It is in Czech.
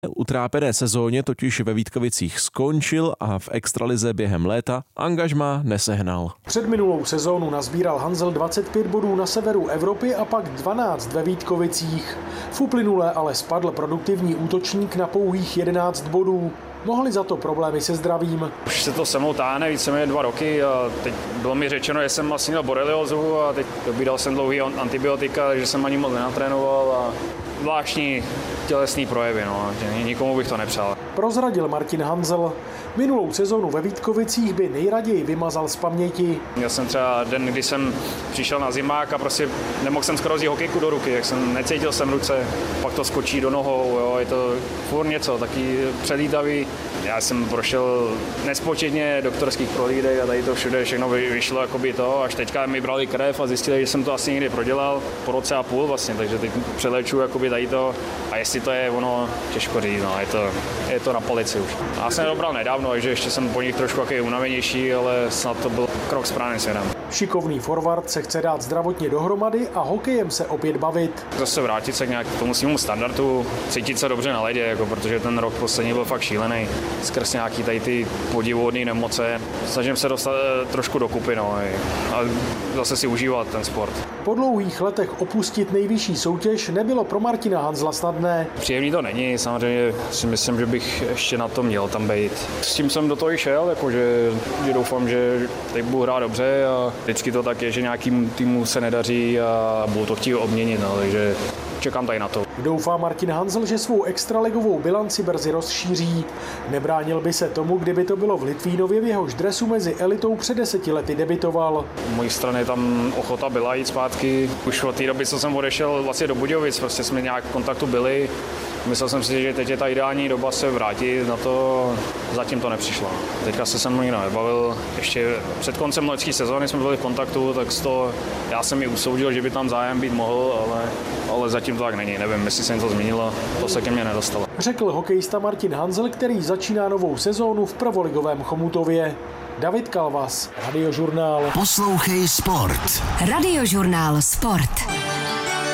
Utrápené sezóně totiž ve Vítkovicích skončil a v extralize během léta angažmá nesehnal. Před minulou sezónu nazbíral Hanzel 25 bodů na severu Evropy a pak 12 ve Vítkovicích. V uplynulé ale spadl produktivní útočník na pouhých 11 bodů. Mohli za to problémy se zdravím. Už se to se mnou táhne víceméně 2 roky a teď bylo mi řečeno, že jsem vlastně měl boreliozu a teď dobíral jsem dlouhý antibiotika, takže jsem ani moc nenatrénoval a zvláštní tělesný projevy, nikomu bych to nepřál. Prozradil Martin Hanzel. Minulou sezónu ve Vítkovicích by nejraději vymazal z paměti. Měl jsem třeba den, kdy jsem přišel na zimák a prostě nemohl jsem skoro vzít hokejku do ruky, jak jsem necítil jsem ruce, pak to skočí do nohou, je to furt něco, taky předlítavý. Já jsem prošel nespočetně doktorských prohlídek a tady to všude všechno vyšlo jakoby to, až teďka mi brali krev a zjistili, že jsem to asi někdy prodělal po roce a půl vlastně, takže teď přeléču jakoby tady to a jestli to je ono, těžko říct, je to na polici už. Já jsem dobral nedávno, takže ještě jsem po nich trošku unavenější, ale snad to byl krok správným směrem. Šikovný forward se chce dát zdravotně dohromady a hokejem se opět bavit. Zase vrátit se k tomu svému standardu, cítit se dobře na ledě, protože ten rok poslední byl fakt šílený. Skrz nějaký tady ty podivuhodné nemoce. Snažím se dostat trošku dokupy a zase si užívat ten sport. Po dlouhých letech opustit nejvyšší soutěž nebylo pro Martina Hanzla snadné. Příjemný to není, samozřejmě si myslím, že bych ještě na to měl tam být. S tím jsem do toho i šel, že doufám, že teď budu hrát dobře a vždycky to tak je, že nějakým týmu se nedaří a budu to chtít obměnit, takže čekám tady na to. Doufá Martin Hanzel, že svou extraligovou bilanci brzy rozšíří. Nebránil by se tomu, kdyby to bylo v Litvínově, v jehož dresu mezi elitou před 10 lety debitoval. Z mojí strany tam ochota byla jít zpátky. Už od té doby, co jsem odešel vlastně do Budějovic, prostě jsme nějak v kontaktu byli. Myslel jsem si, že teď je ta ideální doba se vrátit, na to zatím to nepřišlo. Teďka se mnou nikdo nebavil. Ještě před koncem loňské sezóny jsme byli v kontaktu, tak já jsem mi usoudil, že by tam zájem být mohl, ale zatím to tak není. Nevím, jestli se něco změnilo, to se ke mně nedostalo. Řekl hokejista Martin Hanzel, který začíná novou sezónu v prvoligovém Chomutově. David Kalvas, Radiožurnál. Poslouchej sport. Radiožurnál Sport.